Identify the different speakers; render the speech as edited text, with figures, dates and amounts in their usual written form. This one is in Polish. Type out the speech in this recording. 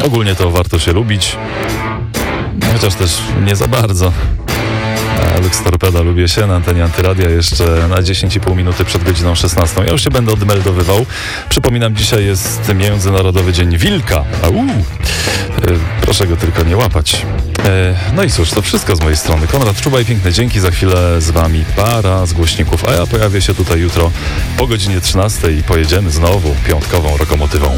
Speaker 1: Ogólnie to warto się lubić, chociaż też nie za bardzo. Lux Torpeda, lubię się na antenie Antyradia jeszcze na 10,5 minuty przed godziną 16. Ja już się będę odmeldowywał. Przypominam, dzisiaj jest Międzynarodowy Dzień Wilka. Proszę go tylko nie łapać. No i cóż, to wszystko z mojej strony. Konrad Czubaj, piękne dzięki. Za chwilę z wami para z głośników, a ja pojawię się tutaj jutro po godzinie 13 i pojedziemy znowu piątkową lokomotywą.